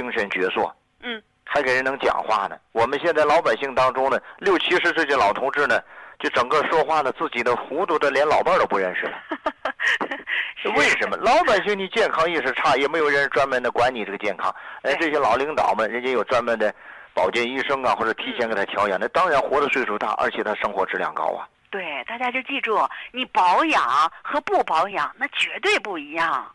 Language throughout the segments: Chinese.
精神矍铄，还给人能讲话呢。我们现在老百姓当中呢，60、70这些老同志呢，就整个说话呢，自己的糊涂的连老伴都不认识了。为什么？老百姓你健康意识差，也没有人专门的管你这个健康。这些老领导们，人家有专门的保健医生啊，或者提前给他调养，那当然活的岁数大，而且他生活质量高啊。 对，大家就记住，你保养和不保养那绝对不一样。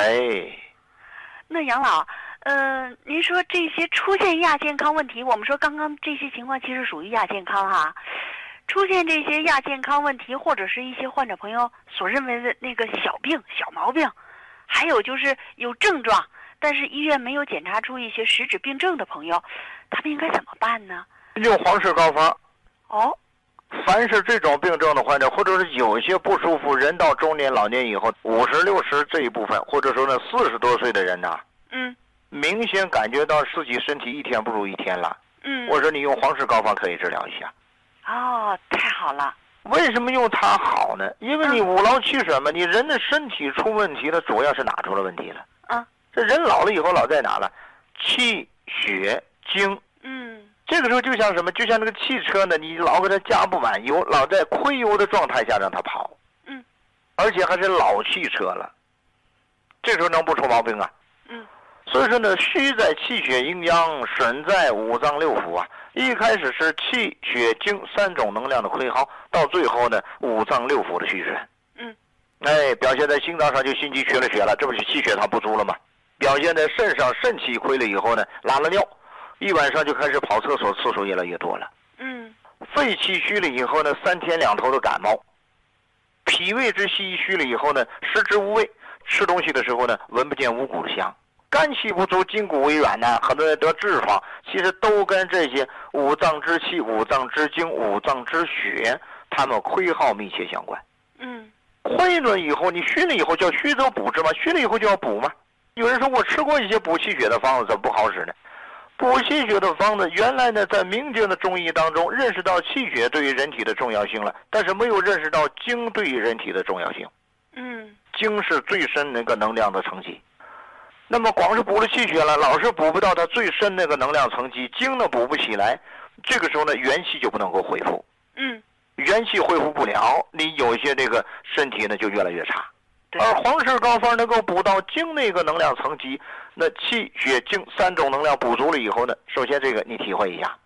那杨老，您说这些出现亚健康问题，我们说刚刚这些情况其实属于亚健康哈。出现这些亚健康问题，或者是一些患者朋友所认为的那个小病、小毛病，还有就是有症状，但是医院没有检查出一些实质病症的朋友，他们应该怎么办呢？ 用黄氏膏方。凡是这种病症的患者，或者是有一些不舒服，人到中年、老年以后，50、60这一部分，或者说呢40多岁的人呐，明显感觉到自己身体一天不如一天了。我说你用黄氏膏方可以治疗一下。 太好了。 为什么用它好呢？因为你五劳七损嘛，你人的身体出问题了，主要是哪出了问题了？这人老了以后老在哪了？气、血、精。这个时候就像什么？就像那个汽车呢，你老给它加不满油，老在亏油的状态下让它跑。而且还是老汽车了，这时候能不出毛病啊？所以说呢，虚在气血阴阳，损在五脏六腑啊。一开始是气血精3种能量的亏耗，到最后呢五脏六腑的虚损。表现在心脏上就心肌缺了血了，这不是气血它不足了吗？表现在肾上，肾气亏了以后呢，拉了尿，一晚上就开始跑厕所，次数越来越多了。肺气虚了以后呢，3天2头的感冒。脾胃之气虚了以后呢，食之无味，吃东西的时候呢，闻不见五谷的香。肝气不足，筋骨微软呢，很多人得痔疮，其实都跟这些五脏之气、五脏之精、五脏之血，它们亏耗密切相关。亏了以后，你虚了以后叫虚则补之嘛，虚了以后就要补嘛。有人说我吃过一些补气血的方子，怎么不好使呢？补气血的方子原来呢，在民间的中医当中认识到气血对于人体的重要性了，但是没有认识到精对于人体的重要性。精是最深那个能量的层级。那么光是补了气血了，老是补不到它最深那个能量层级，精呢补不起来，这个时候呢元气就不能够恢复。元气恢复不了，你有一些这个身体呢就越来越差。而黄氏膏方能够补到精那个能量层级，那气血精3种能量补足了以后呢，首先这个你体会一下。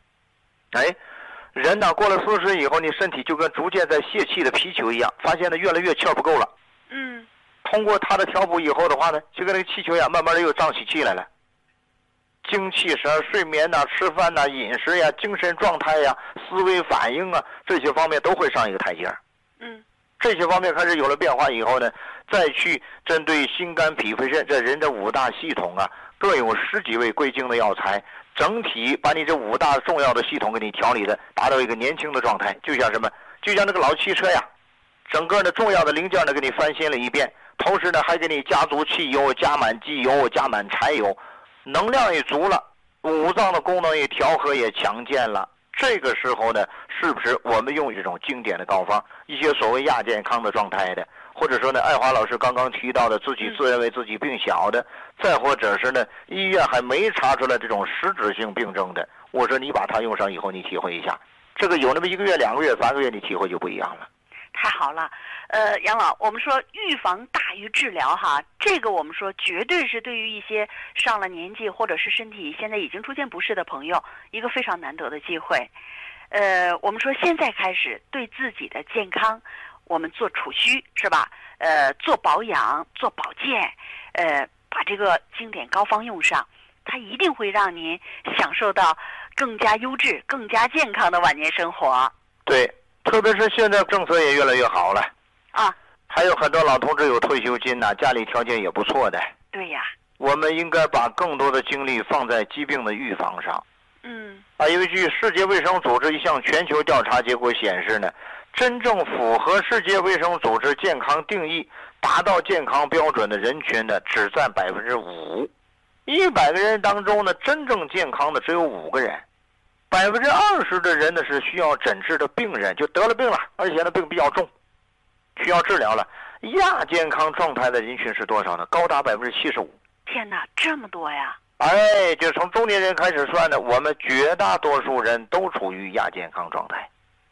人呢过了40以后，你身体就跟逐渐在泄气的皮球一样，发现呢越来越气儿不够了。通过它的调补以后的话呢，就跟那个气球一样，慢慢的又胀起气来了。精气神、睡眠呐、吃饭呐、饮食呀、精神状态呀、思维反应啊，这些方面都会上一个台阶。这些方面开始有了变化以后呢，再去针对心肝脾肺肾这人的5大系统啊，各有10几味归经的药材，整体把你这5大重要的系统给你调理的，达到一个年轻的状态。就像什么？就像那个老汽车呀，整个的重要的零件呢给你翻新了一遍，同时呢还给你加足汽油、加满机油、加满柴油，能量也足了，五脏的功能也调和也强健了。这个时候呢，是不是我们用这种经典的膏方，一些所谓亚健康的状态的，或者说呢，爱华老师刚刚提到的自己自认为自己病小的，再或者是呢，医院还没查出来这种实质性病症的，我说你把它用上以后，你体会一下，这个有那么1个月、2个月、3个月，你体会就不一样了。 太好了，杨老，我们说预防大于治疗哈，这个我们说绝对是对于一些上了年纪或者是身体现在已经出现不适的朋友一个非常难得的机会。我们说现在开始对自己的健康，我们做储蓄是吧？做保养、做保健，把这个经典膏方用上，它一定会让您享受到更加优质、更加健康的晚年生活。 对。特别是现在政策也越来越好了还有很多老同志有退休金呐，家里条件也不错的。 对呀， 我们应该把更多的精力放在疾病的预防上。因为据世界卫生组织一项全球调查结果显示呢，真正符合世界卫生组织健康定义、达到健康标准的人群呢，只占5%。100个人当中呢，真正健康的只有5个人。20%的人呢是需要诊治的病人，就得了病了，而且呢病比较重，需要治疗了。亚健康状态的人群是多少呢？高达75%。 天哪，这么多呀！ 哎，就从中年人开始算呢，我们绝大多数人都处于亚健康状态。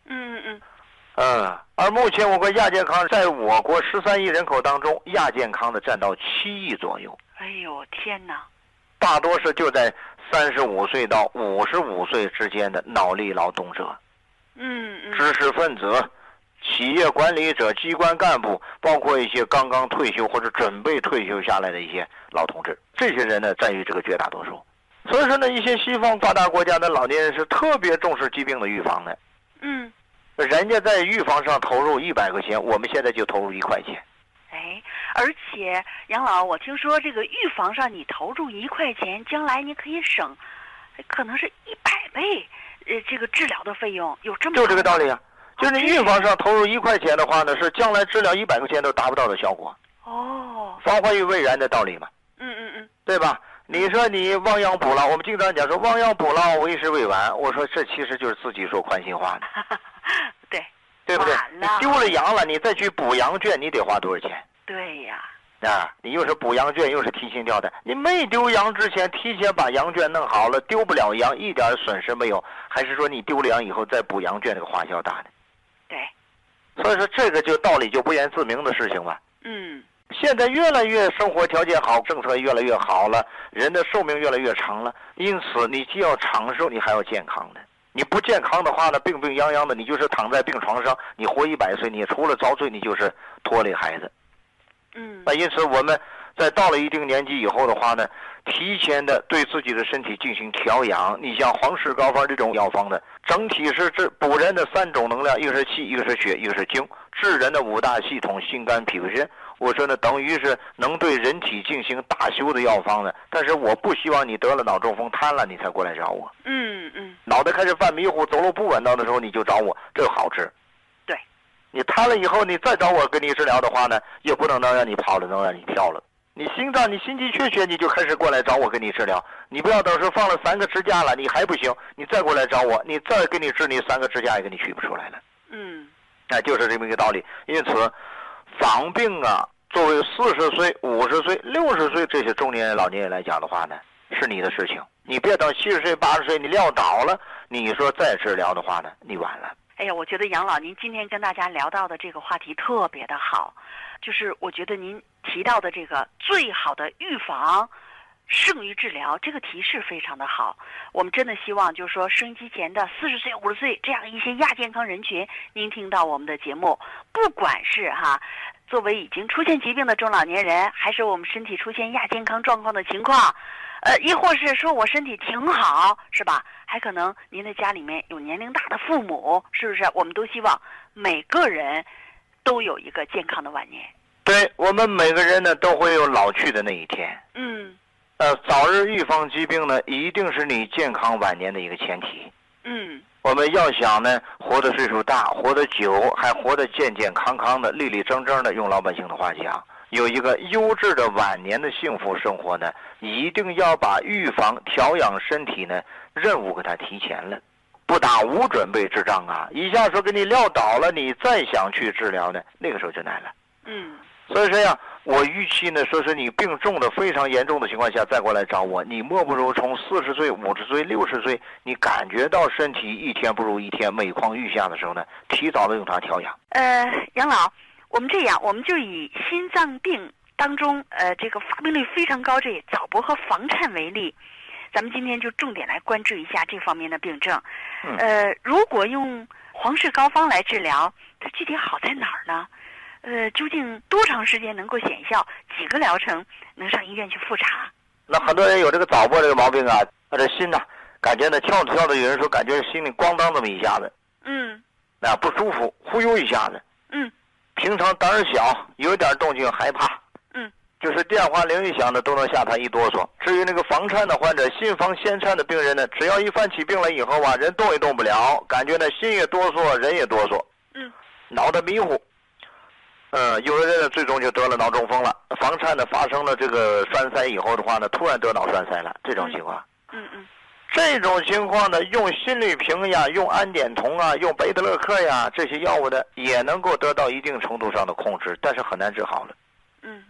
而目前我国亚健康在我国13亿人口当中，亚健康的占到7亿左右。 哎呦天哪！ 大多是就在35岁到55岁之间的脑力劳动者，知识分子、企业管理者、机关干部，包括一些刚刚退休或者准备退休下来的一些老同志，这些人呢占于这个绝大多数。所以说呢，一些西方发达国家的老年人是特别重视疾病的预防的。人家在预防上投入100块钱，我们现在就投入1块钱。 而且杨老，我听说这个预防上你投入1块钱，将来你可以省，可能是100倍，这个治疗的费用，有这么就这个道理啊。就是你预防上投入1块钱的话呢，是将来治疗100块钱都达不到的效果。防患于未然的道理嘛。对吧？你说你亡羊补牢，我们经常讲说亡羊补牢，为时未晚。我说这其实就是自己说宽心话呢。对不对？你丢了羊了，你再去补羊圈，你得花多少钱？ 对呀。 你又是补羊圈，又是提心吊胆。你没丢羊之前，提前把羊圈弄好了，丢不了羊，一点损失没有。还是说你丢了羊以后再补羊圈，这个花销大呢？ 对。 所以说这个就道理就不言自明的事情吧。现在越来越生活条件好，政策越来越好了，人的寿命越来越长了，因此你既要长寿，你还要健康的。你不健康的话呢，病病殃殃的，你就是躺在病床上，你活100岁，你除了遭罪，你就是拖累孩子。那因此我们在到了一定年纪以后的话呢，提前的对自己的身体进行调养。你像黄氏膏方这种药方的，整体是补人的3种能量，一个是气，一个是血，一个是精，治人的5大系统，心肝脾胃肾。我说呢，等于是能对人体进行大修的药方呢。但是我不希望你得了脑中风瘫了你才过来找我。脑袋开始犯迷糊，走路不稳当的时候你就找我，这个好治。 对。 你瘫了以后，你再找我给你治疗的话呢，也不能让你跑了，能让你跳了。你心脏，你心肌缺血，你就开始过来找我给你治疗。你不要等时候放了3个支架了，你还不行，你再过来找我，你再给你治，你3个支架也给你取不出来了。就是这么一个道理。因此防病啊，作为40岁、50岁、60岁这些中年人、老年人来讲的话呢，是你的事情。你别等70岁、80岁你撂倒了，你说再治疗的话呢，你晚了。 哎呀，我觉得杨老您今天跟大家聊到的这个话题特别的好，就是我觉得您提到的这个最好的预防胜于治疗，这个提示非常的好。我们真的希望就是说收音机前的40岁、50岁这样一些亚健康人群，您听到我们的节目，不管是作为已经出现疾病的中老年人，还是我们身体出现亚健康状况的情况，亦或是说我身体挺好，是吧？还可能您的家里面有年龄大的父母，是不是？我们都希望每个人都有一个健康的晚年。 对，我们每个人呢都会有老去的那一天。早日预防疾病呢，一定是你健康晚年的一个前提。我们要想呢活得岁数大，活得久，还活得健健康康的、立立正正的，用老百姓的话讲，有一个优质的晚年的幸福生活呢，一定要把预防调养身体呢任务给它提前了，不打无准备之仗啊！一下说给你撂倒了，你再想去治疗呢，那个时候就难了。所以说呀，我预期呢，说是你病重的非常严重的情况下再过来找我，你莫不如从40岁、50岁、60岁，你感觉到身体一天不如一天，每况愈下的时候呢，提早的用它调养。 杨老，我们这样，我们就以心脏病当中这个发病率非常高这早搏和房颤为例，咱们今天就重点来关注一下这方面的病症。如果用黄氏膏方来治疗，它具体好在哪儿呢？究竟多长时间能够显效？几个疗程能上医院去复查？ 那很多人有这个早搏这个毛病啊，这心呐，感觉呢跳着跳着，有人说感觉心里咣当这么一下子，不舒服，忽悠一下子，平常胆儿小，有点动静害怕，就是电话铃一响的都能吓他一哆嗦。至于那个房颤的患者，心房纤颤的病人呢，只要一犯起病来以后啊，人动也动不了，感觉呢心也哆嗦，人也哆嗦，脑袋迷糊。有的人呢最终就得了脑中风了。房颤呢发生了这个栓塞以后的话呢，突然得脑栓塞了，这种情况。这种情况呢，用心律平呀，用氨碘酮啊，用贝德勒克呀，这些药物呢也能够得到一定程度上的控制，但是很难治好了。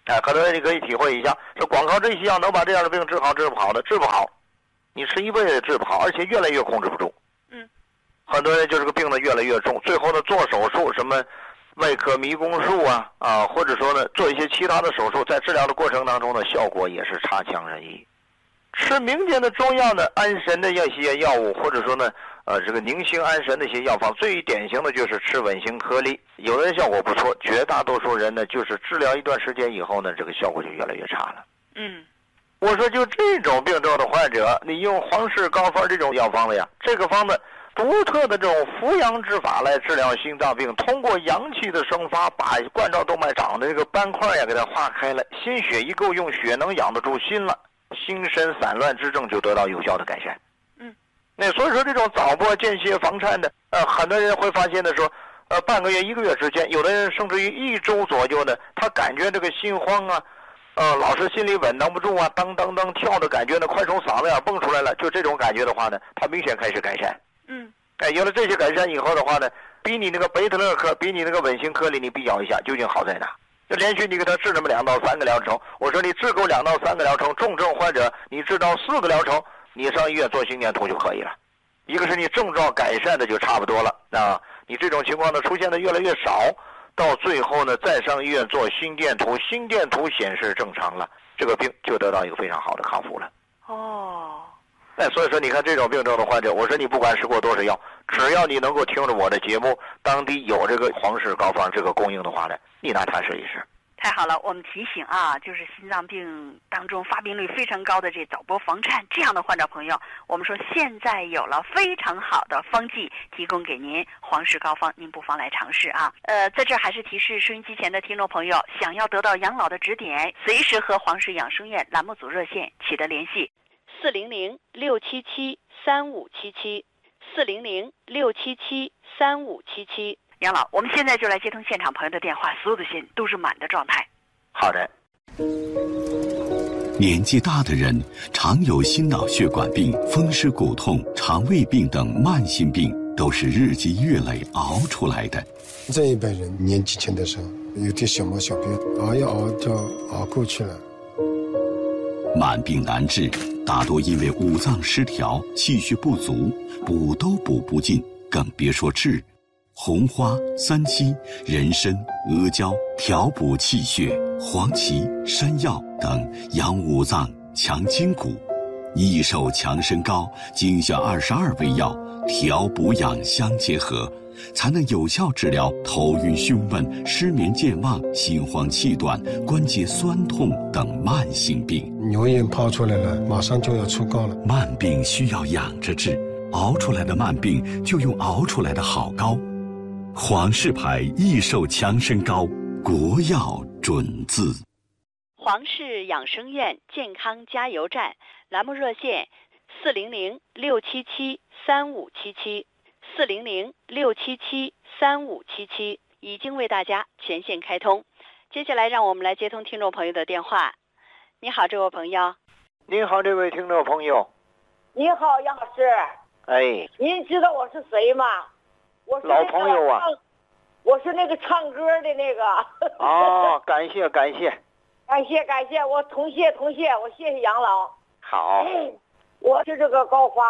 很多人你可以体会一下，说光靠这些药能把这样的病治好，治不好的，治不好，你吃一辈子也治不好，而且越来越控制不住。很多人就这个病呢越来越重，最后呢做手术，什么外科迷宫术或者说呢做一些其他的手术，在治疗的过程当中呢，效果也是差强人意。吃民间的中药呢，安神的一些药物，或者说呢这个宁心安神的一些药方，最典型的就是吃稳心颗粒，有的人效果不错，绝大多数人呢就是治疗一段时间以后呢，这个效果就越来越差了。我说就这种病症的患者，你用皇氏膏方这种药方子呀，这个方子独特的这种扶阳之法来治疗心脏病，通过阳气的生发，把冠状动脉长的这个斑块呀给它化开了，心血一够用，血能养得住心了，心神散乱之症就得到有效的改善。那所以说这种早搏间歇房颤的，很多人会发现的说，半个月1个月之间，有的人甚至于1周左右呢，他感觉这个心慌老是心里稳当不住噔噔噔跳的感觉呢，快从嗓子眼蹦出来了，就这种感觉的话呢，他明显开始改善。有了这些改善以后的话呢，比你那个贝特勒克，比你那个稳心颗粒，你比较一下究竟好在哪？就连续你给他治那么2到3个疗程，我说你治够2到3个疗程，重症患者你治到4个疗程，你上医院做心电图就可以了。一个是你症状改善的就差不多了你这种情况呢出现的越来越少，到最后呢再上医院做心电图，心电图显示正常了，这个病就得到一个非常好的康复了。所以说你看这种病症的患者，我说你不管吃过多少药，只要你能够听着我的节目，当地有这个皇氏膏方这个供应的话呢，你拿它试一试。 太好了，我们提醒就是心脏病当中发病率非常高的这早搏房颤这样的患者朋友，我们说现在有了非常好的方剂提供给您，皇氏膏方您不妨来尝试在这还是提示收音机前的听众朋友，想要得到养老的指点，随时和皇氏养生院栏目组热线取得联系，400-677-3577，400-677-3577。杨老，我们现在就来接通现场朋友的电话，所有的线都是满的状态。 好的。 年纪大的人常有心脑血管病、风湿骨痛、肠胃病等慢性病，都是日积月累熬出来的。 这一辈人年纪轻的时候有点小毛小病，熬一熬就熬过去了。 慢病难治，大多因为五脏失调、气血不足，补都补不尽，更别说治。红花、三七、人参、阿胶调补气血，黄芪、山药等养五脏、强筋骨。益寿强身膏精选22味药，调补养相结合，才能有效治疗头晕胸闷、失眠健忘、心慌气短、关节酸痛等慢性病。 牛眼泡出来了，马上就要出膏了。 慢病需要养着治，熬出来的慢病就用熬出来的好膏。皇氏牌益寿强身膏，国药准字。 皇氏养生院健康加油站栏目热线400-677-3577，400-677-3577，已经为大家全线开通。接下来让我们来接通听众朋友的电话。你好，这位朋友。 您好，这位听众朋友。 你好，杨老师。您知道我是谁吗？我是老朋友我是那个唱歌的那个。 感谢， 我同谢，我谢谢杨老。 好。 我是这个膏方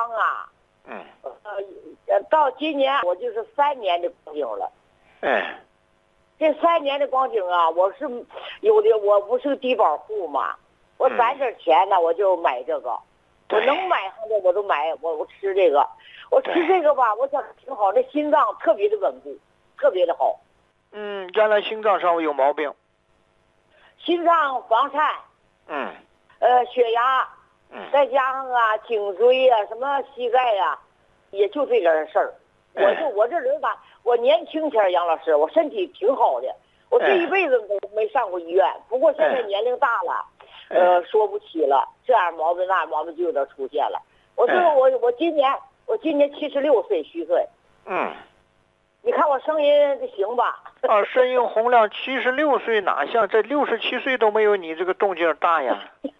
到今年我就是3年的光景了。这3年的光景我是有的，我不是低保户嘛，我攒点钱呢，我就买这个，我能买上的我都买，我吃这个，我吃这个吧，我想挺好，这心脏特别的稳固，特别的好。 原来心脏上有毛病。 心脏房颤，血压，再加上颈椎什么膝盖也就这点事儿。我这人吧，我年轻前杨老师，我身体挺好的，我这一辈子都没上过医院。不过现在年龄大了，说不起了，这样毛病那毛病就有点出现了。我今年76岁虚岁。你看我声音行吧？ 声音洪亮，76岁哪像这67岁都没有你这个动静大呀。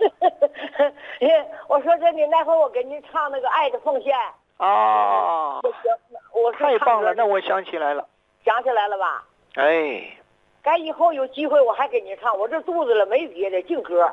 我说这你那会儿我给您唱那个《爱的奉献》 我太棒了，那我想起来了。 想起来了吧？ 改以后有机会我还给你唱，我这肚子了没别的，净歌。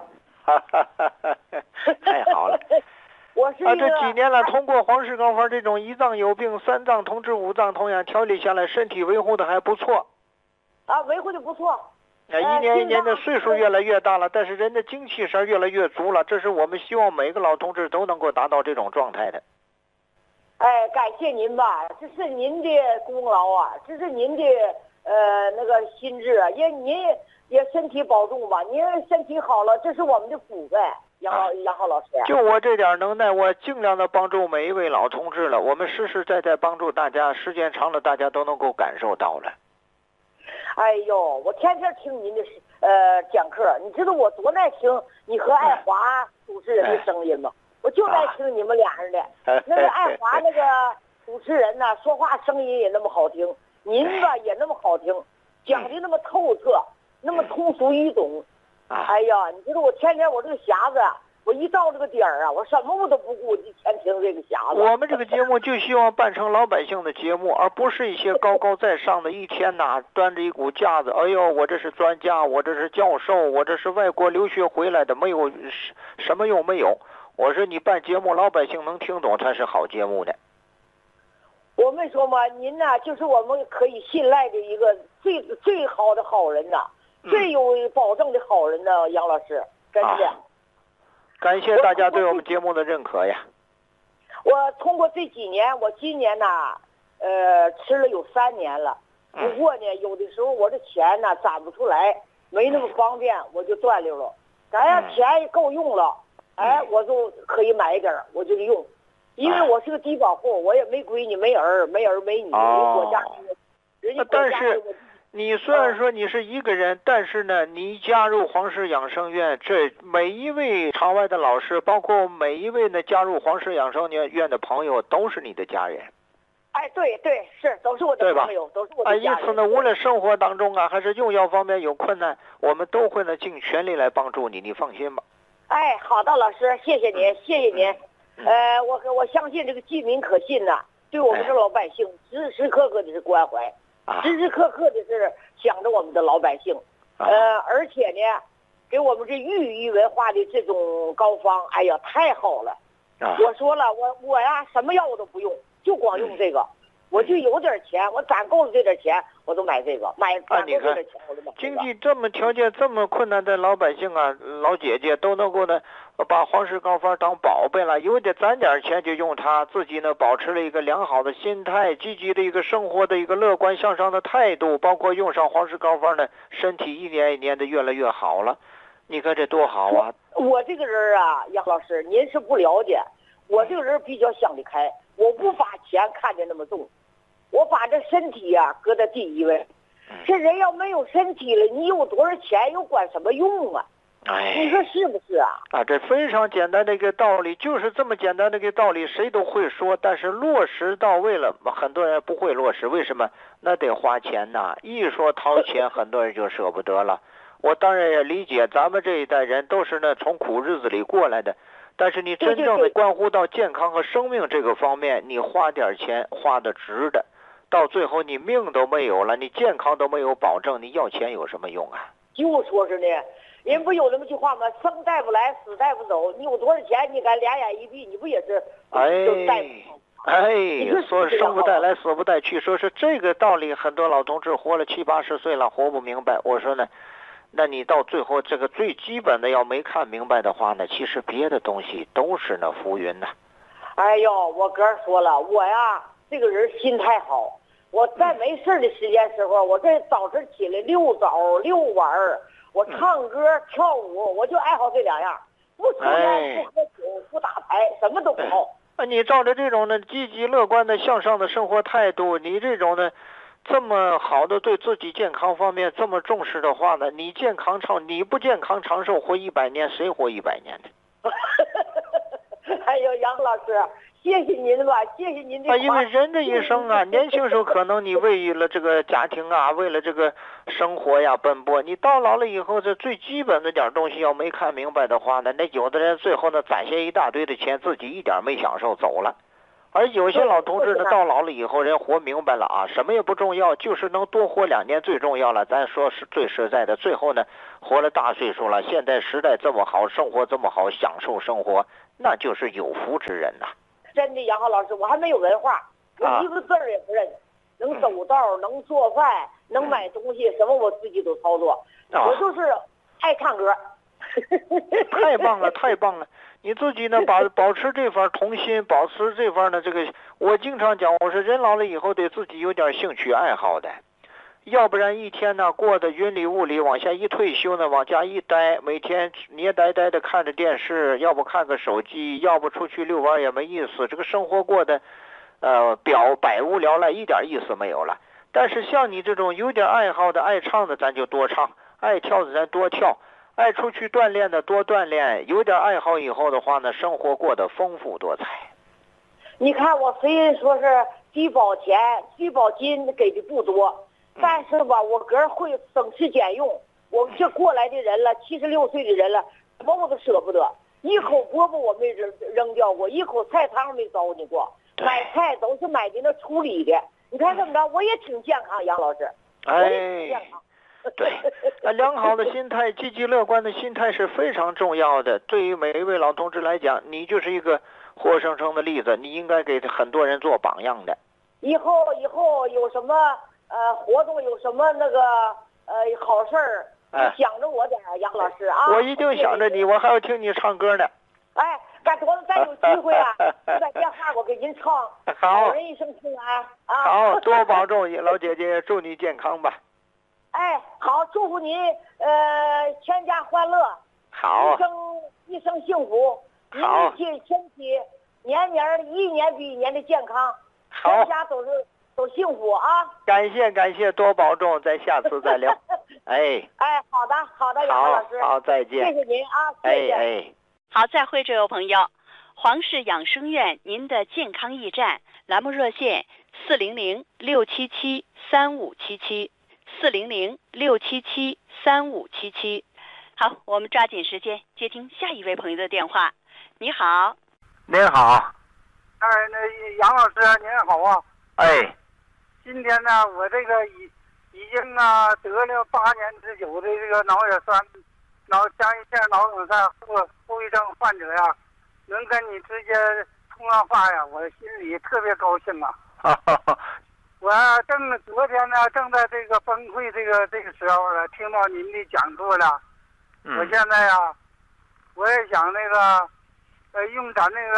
太好了。 我是这几年了，通过黄氏高方这种1脏有病3脏同治5脏同养调理下来，身体维护的还不错。 维护的不错。 一年一年的岁数越来越大了，但是人的精气神越来越足了，这是我们希望每个老同志都能够达到这种状态的。 感谢您吧，这是您的功劳啊，这是您的那个心智啊，您也身体保重吧，您身体好了，这是我们的福呗。杨浩老师， 就我这点能耐，我尽量的帮助每一位老同志了。我们实实在在帮助大家，时间长了，大家都能够感受到了。 哎呦，我天天听您的讲课，你知道我多爱听你和爱华主持人的声音吗？我就爱听你们俩人的。那个爱华那个主持人呢，说话声音也那么好听，您吧也那么好听，讲的那么透彻，那么通俗易懂。哎呀，你知道我天天我这个匣子，我一到这个点儿啊，我什么我都不顾，就全听这个匣子。 我们这个节目就希望办成老百姓的节目，而不是一些高高在上的，一天呐端着一股架子，哎呦，我这是专家，我这是教授，我这是外国留学回来的，没有什么用没有。我说你办节目，老百姓能听懂才是好节目的。 我们说嘛，您呢就是我们可以信赖的一个最好的好人呐。最有保证的好人呢，杨老师，真的。 感谢大家对我们节目的认可呀。 我通过这几年，我今年呢，吃了有3年了。不过呢，有的时候我这钱呢攒不出来，没那么方便，我就断溜了。咱要钱够用了，我就可以买一点，我就用。因为我是个低保户，我也没闺女，没儿没女，我家人家但是。你虽然说你是一个人，但是呢，你加入黄氏养生院，这每一位场外的老师，包括每一位呢加入黄氏养生院的朋友，都是你的家人。 对，是都是我的朋友，都是我的家人。 因此呢，无论生活当中啊，还是用药方面有困难，我们都会呢尽全力来帮助你，你放心吧。 好的，老师，谢谢您，谢谢您。我相信这个居民可信呐，对我们这老百姓时时刻刻的是关怀。时时刻刻的是想着我们的老百姓，而且呢，给我们这寓文化的这种膏方，哎呀，太好了！我说了，我呀，什么药我都不用，就光用这个，我就有点钱，我攒够了这点钱，我都买这个，攒够这点钱我就买这个。 经济这么条件这么困难的老百姓啊，老姐姐都能够呢，把黄氏膏方当宝贝了，有的攒点钱就用它，自己呢保持了一个良好的心态，积极的一个生活的一个乐观向上的态度，包括用上黄氏膏方呢，身体一年一年的越来越好了。你看这多好啊！ 我这个人啊，杨老师，您是不了解，我这个人比较想得开，我不把钱看得那么重，我把这身体啊搁在第一位。这人要没有身体了，你有多少钱又管什么用啊？你说是不是啊？ 这非常简单的一个道理，就是这么简单的一个道理，谁都会说，但是落实到位了，很多人不会落实。为什么？那得花钱呐！一说掏钱，很多人就舍不得了。我当然也理解，咱们这一代人都是呢从苦日子里过来的，但是你真正的关乎到健康和生命这个方面，你花点钱花的值的，到最后你命都没有了，你健康都没有保证，你要钱有什么用啊？ 就说是呢，人不有那么句话吗？生带不来，死带不走。你有多少钱，你敢俩眼一闭，你不也是就带不走？ 说生不带来，死不带去，说是这个道理，很多老同志活了70、80岁了，活不明白。我说呢，那你到最后这个最基本的要没看明白的话呢，其实别的东西都是那浮云呐。 哎呦，我哥说了，我呀这个人心态好，我在没事的时间时候，我这早晨起来遛早遛晚，我唱歌跳舞，我就爱好这2样，不抽烟不喝酒不打牌，什么都不好。 你照着这种呢积极乐观的向上的生活态度，你这种呢这么好的对自己健康方面这么重视的话呢，你不健康长寿活100年，谁活100年呢？ 哎呦，杨老师，谢谢您吧，谢谢您的。 因为人这一生啊，年轻时候可能你为了这个家庭啊，为了这个生活呀奔波，你到老了以后，这最基本的点东西要没看明白的话呢，那有的人最后呢攒下一大堆的钱，自己一点没享受走了。 而有些老同志呢，到老了以后，人活明白了啊，什么也不重要，就是能多活2年最重要了。咱说是最实在的。最后呢，活了大岁数了，现在时代这么好，生活这么好，享受生活，那就是有福之人呐。 真的，杨浩老师，我还没有文化，我一个字儿也不认，能走道，能做饭，能买东西，什么我自己都操作。我就是爱唱歌。 太棒了，太棒了！你自己呢，保持这份童心，保持这份呢，这个我经常讲，我说人老了以后得自己有点兴趣爱好的，要不然一天呢过得云里雾里，往下一退休呢，往家一待，每天捏呆呆的看着电视，要不看个手机，要不出去遛弯也没意思，这个生活过得百无聊赖，一点意思没有了。但是像你这种有点爱好的、爱唱的，咱就多唱；爱跳的咱多跳。爱出去锻炼的多锻炼，有点爱好以后的话呢，生活过得丰富多彩。 你看我虽然说是低保钱、低保金给的不多，但是吧，我个人会省吃俭用。我们这过来的人了，76岁的人了，什么我都舍不得。一口饽饽我没扔掉过，一口菜汤没糟践过。买菜都是买的那处理的。你看怎么着，我也挺健康，杨老师，我也挺健康。 对，良好的心态、积极乐观的心态是非常重要的。对于每一位老同志来讲，你就是一个活生生的例子，你应该给很多人做榜样的。 以后有什么活动，有什么那个好事儿，想着我点，杨老师啊。我一定想着你，我还要听你唱歌呢。 哎，赶多了咱有机会啊，我打电话我给您唱。 好， 人一生平安啊。 好多保重，老姐姐，祝你健康吧。 哎，好，祝福您全家欢乐， 好， 一生幸福， 好， 身体一年比一年的健康， 好， 全家都幸福啊！ 感谢，多保重，咱下次再聊。哎， 好的，杨老师， 好，再见， 谢谢您啊，谢谢。 哎， 好，再会，这位朋友，黄氏养生院您的健康驿站栏目热线400-677-3577。400-677-3577。好，我们抓紧时间接听下一位朋友的电话。你好。 您好。 那杨老师您好啊。 哎。 今天呢，我这个已经得了8年之久的这个脑血栓、浆液腺脑梗塞后遗症患者呀，能跟你直接通上话呀，我心里特别高兴啊。我昨天呢，正在这个崩溃这个时候了，听到您的讲座了。我现在呀，我也想那个，用咱那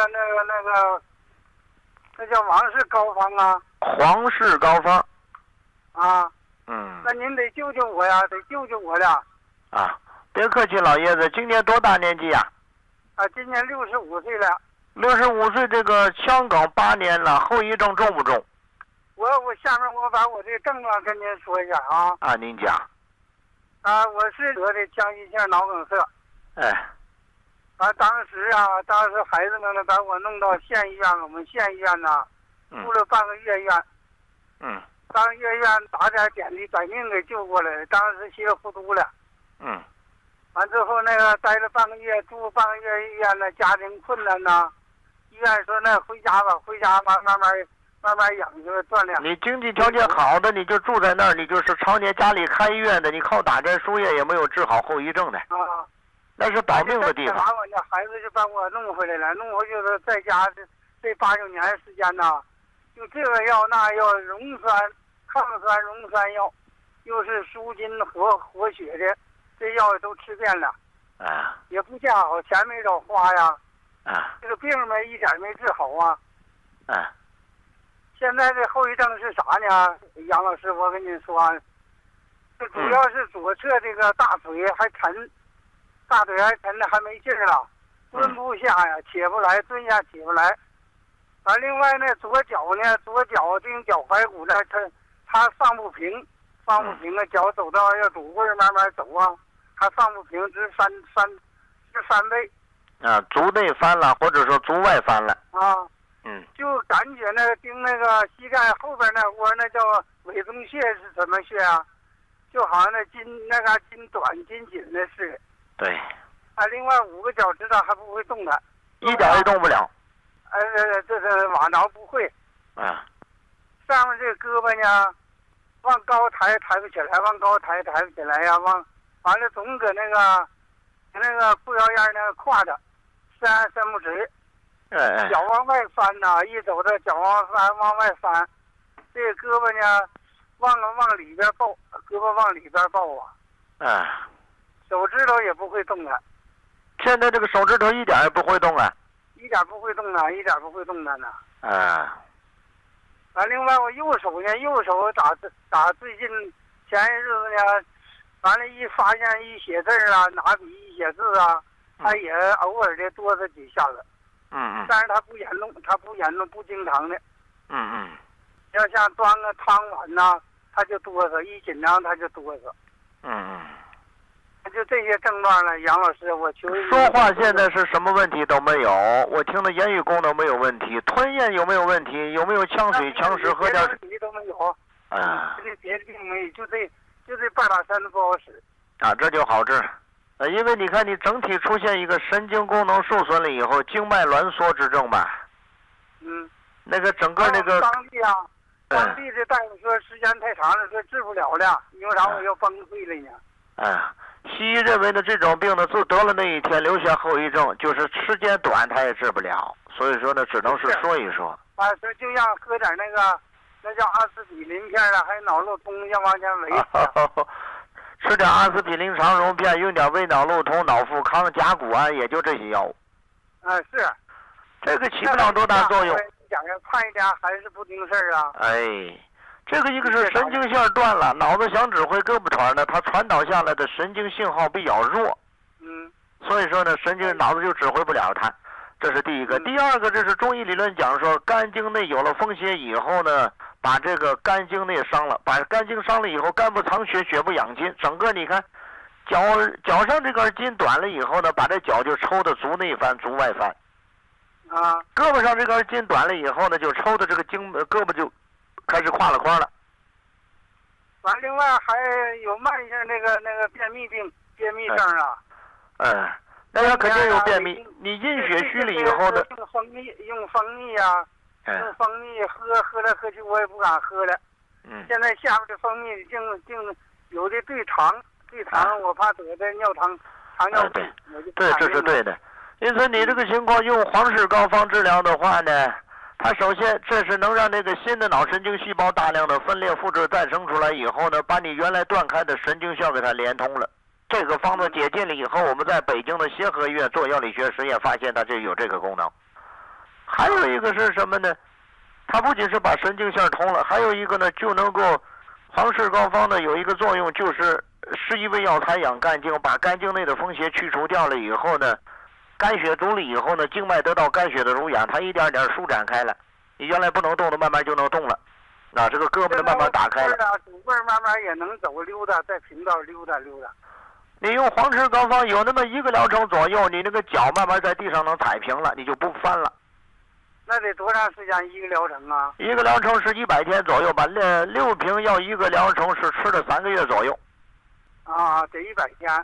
叫王氏膏方啊。 皇氏膏方。 啊。那您得救救我呀，得救救我了。 啊，别客气，老爷子，今年多大年纪呀？ 今年65岁了。 65岁，这个腔梗8年了，后遗症重不重？ 我下面我把我这个症状跟您说一下啊。 您讲。 我是得的浆液腺脑梗塞。 哎。 当时孩子们呢把我弄到县医院，我们县医院呢住了半个月院。半个月院打点点滴，把命给救过来了。当时稀里糊涂了。完之后那个待了半个月，住半个月医院呢，家庭困难呐。医院说那回家吧，回家慢慢养就是锻炼。你经济条件好的，你就住在那儿，你就是常年家里开医院的，你靠打针输液也没有治好后遗症的。那是保命的地方。我那孩子就把我弄回来了，弄回去了，在家这8、9年时间呢，就这个药那药，溶酸、抗酸、溶酸药，又是舒筋活血的，这药都吃遍了。也不见好，钱没少花呀。这个病呢一点没治好啊。现在这后遗症是啥呢？杨老师，我跟您说，这主要是左侧这个大腿还沉，大腿还沉的还没劲儿了，蹲不下呀，起不来，蹲下起不来。另外呢，左脚这个脚踝骨呢，它上不平啊，脚走到要拄棍慢慢走啊，它上不平，直翻背。足内翻了，或者说足外翻了。就感觉盯那个膝盖后边那窝，那叫委中穴是什么穴啊？就好像筋短筋紧的似的。对。另外5个脚趾头还不会动弹，一点也动不了。 这是瓦挠不会。 啊。 上面这胳膊呢，往高抬不起来，往高抬不起来呀，完了总搁那个裤腰沿那个挎着，伸不直。脚往外翻呐，一走这脚往外翻，这个胳膊呢，往里边抱，胳膊往里边抱啊。手指头也不会动了。 现在这个手指头一点也不会动啊。 一点不会动啊，一点不会动的呢。另外我右手呢，打最近前些日子呢，完了一发现一写字啊，拿笔一写字啊，他也偶尔的哆嗦几下子。但是它不严重，不经常的。要像端个汤碗呐，他就哆嗦，一紧张他就哆嗦。就这些症状了，杨老师，我求说话现在是什么问题都没有，我听的言语功能没有问题，吞咽有没有问题？有没有呛水、呛食、喝点水？ 别的都没有。别的病没有，就这半拉山子不好使。 这就好治。因为你看，你整体出现一个神经功能受损了以后，静脉挛缩之症吧。那个整个那个。 当地的大夫说时间太长了，说治不了了，因为啥我要崩溃了呢？ 西医认为的这种病呢，自得了那一天留下后遗症，就是时间短它也治不了，所以说呢，只能是说一说。 说就让喝点那叫阿司匹林片啊，还有脑路通要往前围。 吃点阿司匹林肠溶片，用点胃脑路通、脑富康、甲钴胺，也就这些药物。 是。 这个起不了多大作用。 讲呀，判一点还是不听事儿啊。 这个一个是神经线断了，脑子想指挥胳膊团呢，它传导下来的神经信号比较弱。所以说呢，脑子就指挥不了它。这是第一个。第二个，这是中医理论讲说，肝经内有了风邪以后呢，把这个肝经内伤了，把肝经伤了以后，肝不藏血，血不养筋，整个你看，脚上这根筋短了以后呢，把这脚就抽的足内翻，足外翻。胳膊上这根筋短了以后呢，就抽的这个胳膊就开始胯了胯了。 另外还有慢性那个便秘症啊。 那他肯定有便秘。你阴血虚了以后呢？ 用蜂蜜呀，用蜂蜜喝来喝去，我也不敢喝了。现在下边的蜂蜜竟有的对糖，我怕得的糖尿病。 对，这是对的。因此你这个情况用黄氏膏方治疗的话呢，它首先这是能让那个新的脑神经细胞大量的分裂复制再生出来以后呢，把你原来断开的神经线给它连通了。这个方子解禁了以后，我们在北京的协和医院做药理学实验，发现它就有这个功能。还有一个是什么呢？它不仅是把神经线通了，还有一个呢，就能够黄氏膏方呢有一个作用，就是11味药材养肝经，把肝经内的风邪去除掉了以后呢，肝血足了以后呢，静脉得到肝血的濡养，它一点点舒展开了，你原来不能动的慢慢就能动了。这个胳膊就慢慢打开了。 主棍慢慢也能走溜达，在平道溜达。 你用黄氏膏方有那么1个疗程左右，你那个脚慢慢在地上能踩平了，你就不翻了。 那得多长时间1个疗程啊 ？1个疗程是100天左右吧，6瓶药1个疗程是吃了3个月左右。 得100天。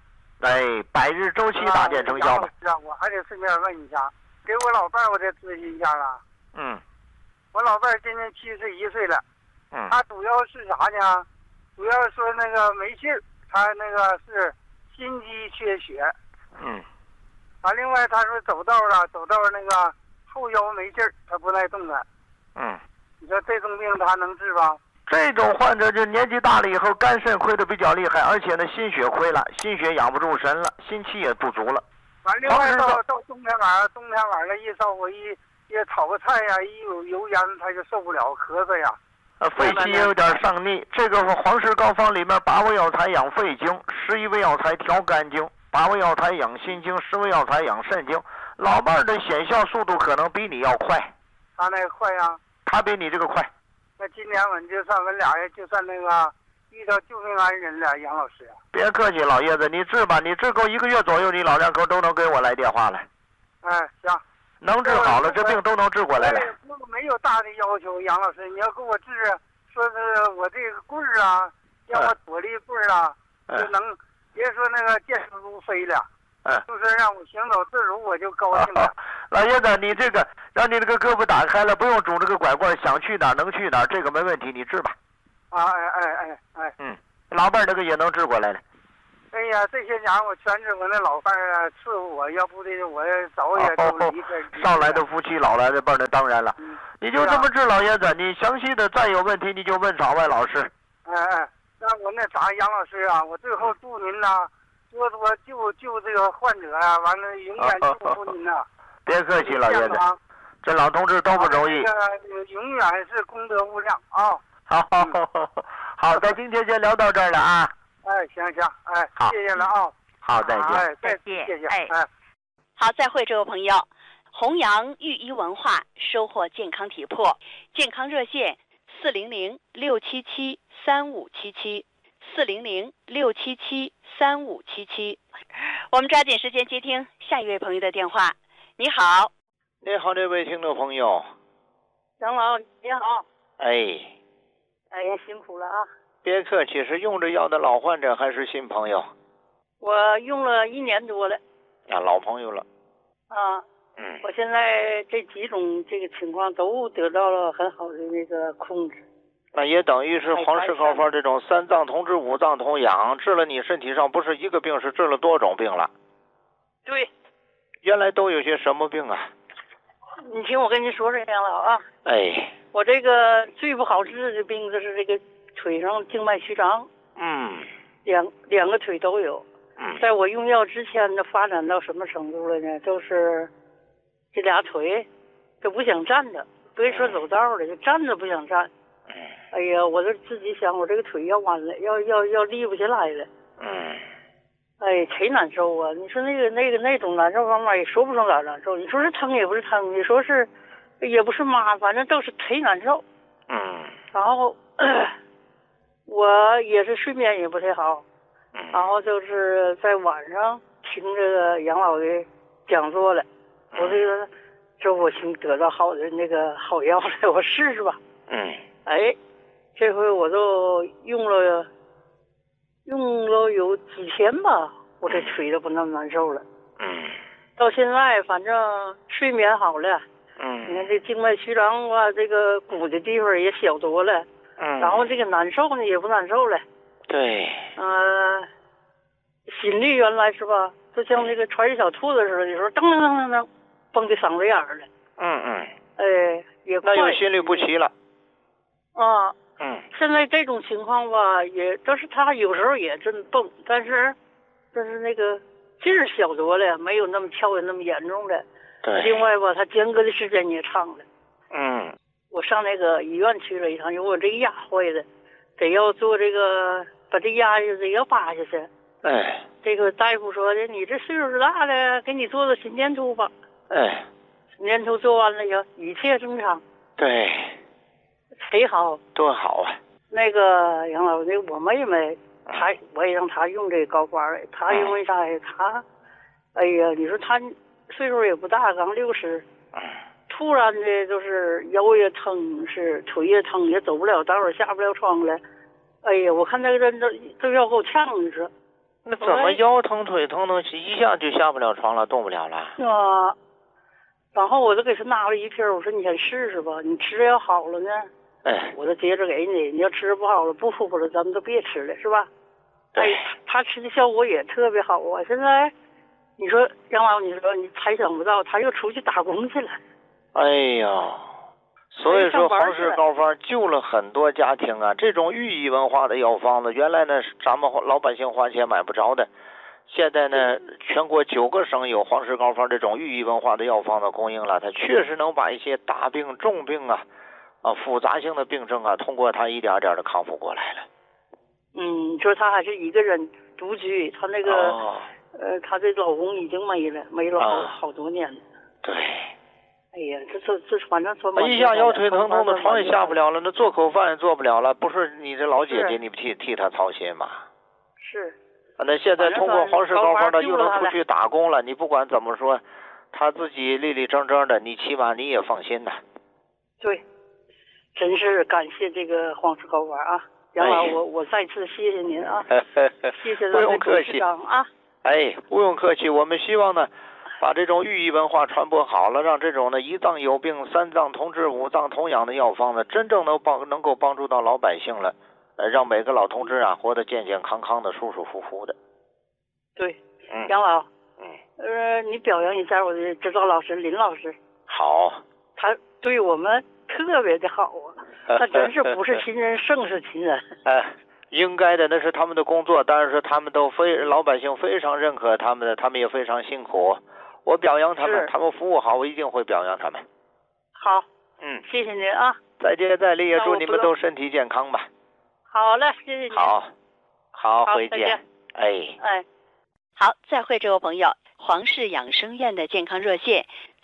100日周期大建成效吧。 我还得顺便问一下，给我老伴儿我再咨询一下了。我老伴儿今年71岁了。他主要是啥呢？主要说那个没劲儿，他那个是心肌缺血。另外他说走道那个后腰没劲儿，他不耐动了。你说这种病他能治吧？ 这种患者就年纪大了以后，肝肾亏的比较厉害，而且呢心血亏了，心血养不住神了，心气也不足了。 另外到冬天晚上一烧火一炒个菜呀，一有油烟他就受不了，咳嗽呀。 肺气也有点上逆。这个黄氏膏方里面8味药材养肺经，11味药材调肝经，8味药材养心经，10味药材养肾经。老伴儿的显效速度可能比你要快。 他那个快呀？ 他比你这个快。 那今年我们俩人就算那个遇到救命恩人了，杨老师。 别客气，老爷子，你治吧，你治够1个月左右，你老两口都能给我来电话来。 行。 能治好了，这病都能治过来了。 没有大的要求，杨老师，你要给我治，说是我这个棍儿啊，让我左力棍儿啊，就能别说那个健如飞了， 就是让我行走自如，我就高兴了。 老爷子，你这个让你这个胳膊打开了，不用拄这个拐棍，想去哪儿能去哪儿，这个没问题，你治吧。老伴儿这个也能治过来的。 哎呀，这些年我全是我那老伴儿伺候我，要不的我早也就离开。 上来的夫妻老来的伴儿，那当然了。你就这么治，老爷子，你详细的再有问题你就问场外老师。 那我那啥，杨老师啊，我最后祝您呐，多多救这个患者啊，完了永远祝福您呐。 别客气，老爷子，这老同志都不容易。 永远是功德无量啊。 好，咱今天先聊到这儿了啊。 行，好，谢谢了啊。 好，再见。 再见。 谢谢。 好，再会，这位朋友。弘扬寓医文化，收获健康体魄。健康热线400-677-3577，400-677-3577。我们抓紧时间接听下一位朋友的电话。你好。 你好，这位听众朋友。 杨老，你好。 哎呀，辛苦了啊。 别客气，是用着药的老患者还是新朋友？ 我用了1年多了。 老朋友了。 我现在这几种这个情况都得到了很好的那个控制。 那也等于是黄氏高方这种3脏同治5脏同养，治了你身体上不是一个病，是治了多种病了。 对。 原来都有些什么病啊？ 你听我跟你说杨老啊。我这个最不好治的病就是这个腿上静脉曲张。两个腿都有。在我用药之前呢，发展到什么程度了呢？就是这俩腿都不想站着，别说走道了，就站着不想站。哎呀，我就自己想，我这个腿要弯了，要立不起来了。忒难受啊！你说那种难受方法也说不上咋难受，你说是疼也不是疼，你说是也不是麻，反正都是忒难受。然后我也是睡眠也不太好。然后就是在晚上听这个杨老的讲座了，我这我寻得到好的那个好药了，我试试吧。这回我都用了有几天吧，我这腿都不那么难受了。到现在反正睡眠好了。你看这静脉曲张啊，这个鼓的地方也小多了。然后这个难受呢也不难受了。 对。 心率原来是吧，就像那个穿小兔子似的，有时候噔噔噔噔噔，蹦到嗓子眼儿了。也快。 那有心律不齐了。 现在这种情况吧，也就是他有时候也真蹦，但是那个劲儿小多了，没有那么跳的那么严重了。另外吧，他间隔的时间也长了。我上那个医院去了一趟，因为我这个牙坏了，得要做这个，把这牙得要拔下去。这个大夫说的，你这岁数大了，给你做心电图吧。心电图做完了以后，一切正常。 对。 忒好。 多好啊！ 那个杨老，那我妹妹，我也让她用这个高花，她因为啥呀？她，哎呀，你说她岁数也不大，刚60。突然的就是腰也疼，是腿也疼，也走不了道，下不了床了。哎呀，我看那个人都要给我呛死。 那怎么腰疼腿疼能一下就下不了床了，动不了了？ 然后我就给他拿了一瓶，我说你先试试吧，你吃要好了呢，我就接着给你。你要吃不好了，不舒服了，咱们都别吃了，是吧？他吃的效果也特别好啊。现在你说杨老，你说你猜想不到，他又出去打工去了。 哎呀，所以说黄氏高方救了很多家庭啊！这种寓意文化的药方子，原来呢咱们老百姓花钱买不着的，现在呢全国9个省有黄氏高方这种寓意文化的药方子供应了，它确实能把一些大病重病复杂性的病症通过它一点点的康复过来了。 你说他还是一个人独居，他那个他的老公已经没了好多年了。 对。 哎呀，这反正说一下腰腿疼痛的床也下不了了，那做口饭也做不了了，不是你这老姐姐你不替他操心吗？ 是。 那现在通过黄氏高方呢，又能出去打工了，你不管怎么说，他自己立立正正的，你起码你也放心呐。 对，真是感谢这个黄氏高方啊，杨老，我再次谢谢您啊，谢谢咱们董事长啊。 哎，不用客气，我们希望呢，把这种寓意文化传播好了，让这种呢一脏有病三脏同治五脏同养的药方呢，真正能够帮助到老百姓了，让每个老同志啊活得健健康康的、舒舒服服的。 对，杨老，你表扬一下我的指导老师林老师。 好， 他对我们特别的好啊，他真是不是亲人胜是亲人。 应该的，那是他们的工作，但是他们都老百姓非常认可他们的，他们也非常辛苦。我表扬他们，他们服务好，我一定会表扬他们。 好，谢谢您啊。 再接再厉，也祝你们都身体健康吧。 好嘞，谢谢您。 好，回见。 哎，好，再会，这位朋友，黄氏养生院的健康热线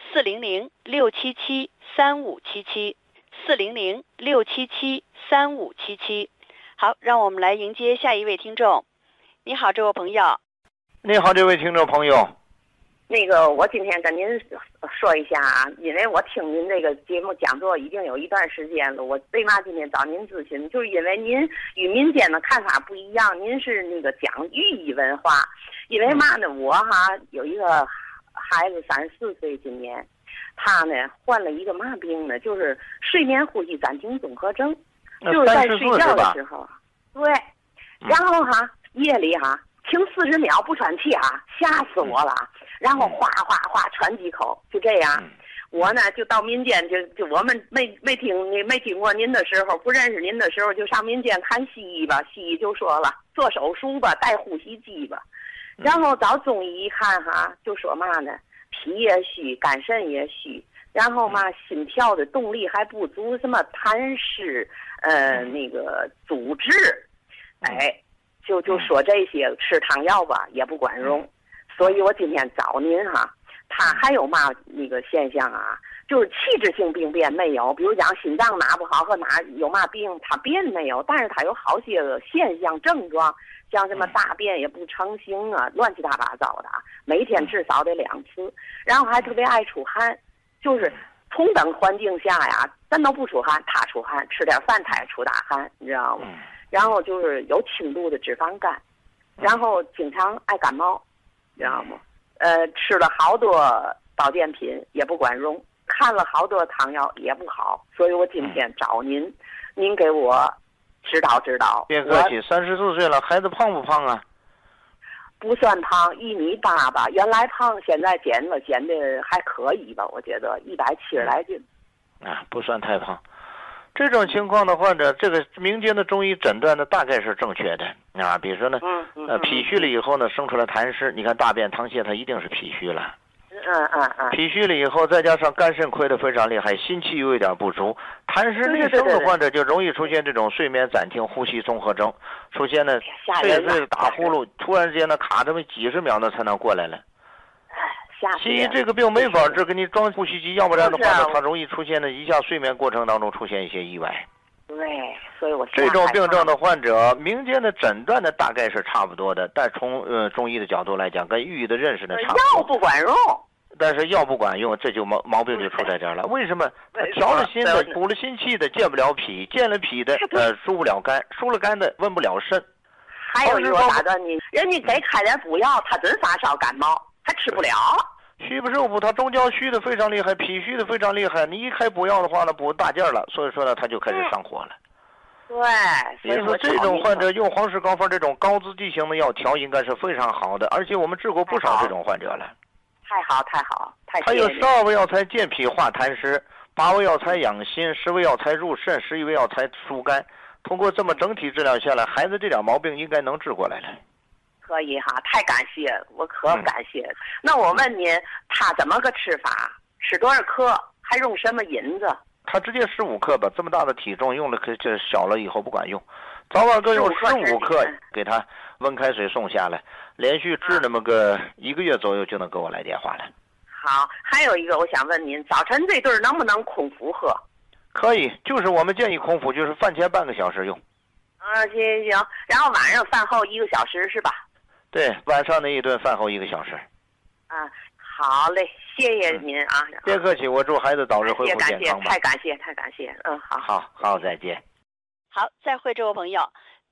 400-677-3577，400-677-3577。好，让我们来迎接下一位听众。你好，这位朋友。 你好，这位听众朋友。 那个，我今天跟您说一下啊，因为我听您这个节目讲座已经有一段时间了。我为嘛今天找您咨询，就是因为您与民间的看法不一样，您是那个讲寓意文化。因为嘛呢，我有一个孩子34岁，今年他呢患了一个嘛病呢，就是睡眠呼吸暂停综合症。就是在睡觉的时候，对，然后夜里停40秒不喘气吓死我了，然后哗哗哗喘几口，就这样。我呢就到民间，就我们没听过您的时候，不认识您的时候，就上民间看西医吧。西医就说了，做手术吧，带呼吸机吧。然后找中医一看就说嘛呢，脾也虚，肝肾也虚。然后心跳的动力还不足，什么痰湿，那个阻滞，就说这些，吃汤药吧也不管用，所以我今天找您他还有嘛那个现象就是器质性病变没有，比如讲心脏哪不好和哪有嘛病，他便没有，但是他有好些个现象症状，像什么大便也不成形乱七八糟的每天至少得2次，然后还特别爱出汗。就是同等环境下咱都不出汗，他出汗，吃点饭他也出大汗，你知道吗？然后就是有轻度的脂肪肝，然后经常爱感冒，知道吗？吃了好多保健品也不管用，看了好多汤药也不好，所以我今天找您给我指导指导。 别客气，34岁了，孩子胖不胖啊？ 不算胖，1.8米吧，原来胖，现在减的还可以吧，我觉得170来斤。 不算太胖。这种情况的患者，这个民间的中医诊断呢，大概是正确的比如说呢，脾虚了以后呢，生出来痰湿，你看大便溏泻，它一定是脾虚了。脾虚了以后，再加上肝肾亏得非常厉害，心气有一点不足，痰湿内生的患者就容易出现这种睡眠暂停呼吸综合症，出现呢睡打呼噜，突然之间呢卡这么几十秒呢才能过来了。其实这个病没法治，给你装呼吸机，要不然的话呢，它容易出现呢一下睡眠过程当中出现一些意外。 对，所以我这种病症的患者，民间的诊断呢大概是差不多的，但从中医的角度来讲，跟寓意的认识呢差不多。 药不管用。 但是药不管用，这就毛病就出在这儿了。为什么？他调了心的，补了心气的，健不了脾；健了脾的，疏不了肝；疏了肝的，温不了肾。 还有一个我打断你，人家给开点补药，他真发烧感冒，他吃不了。 虚不受补，他中焦虚的非常厉害，脾虚的非常厉害。你一开补药的话呢，补大劲儿了，所以说呢，他就开始上火了。 对， 所以说这种患者用黄氏膏方这种高滋剂型的药调，应该是非常好的，而且我们治过不少这种患者了。 太好，太好，太谢谢。还有12味药材健脾化痰湿，8味药材养心，10味药材入肾，11味药材疏肝。通过这么整体治疗下来，孩子这点毛病应该能治过来了。 可以太感谢，我可感谢。那我问您，他怎么个吃法？吃多少克？还用什么引子？ 他直接15克吧，这么大的体重用了这小了以后不管用，早晚各用15克，给他温开水送下来，连续治那么个1个月左右就能给我来电话了。 好，还有一个我想问您，早晨这顿能不能空腹喝？ 可以，就是我们建议空腹，就是饭前半个小时用。 行，然后晚上饭后1个小时是吧？对， 晚上那一顿饭后1个小时。 好嘞，谢谢您啊！ 别客气，我祝孩子早日恢复健康吧。 太感谢，好， 再见。 好，再会，这位朋友。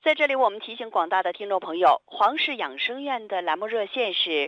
在这里我们提醒广大的听众朋友，黄氏养生院的栏目热线是